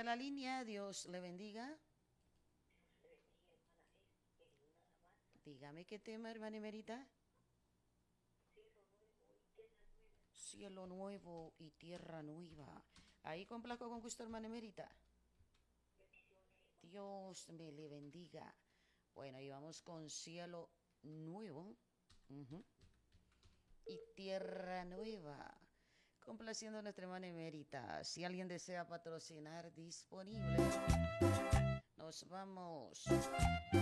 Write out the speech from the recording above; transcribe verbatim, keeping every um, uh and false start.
la línea, Dios le bendiga. Dígame qué tema, hermana Emerita. Cielo nuevo y tierra nueva. Ahí complazco con gusto, hermana Emerita. Dios me le bendiga. Bueno, ahí vamos con cielo nuevo. Uh-huh. Y tierra nueva. Complaciendo a nuestra hermana Emerita. Si alguien desea patrocinar, disponible. Nos vamos.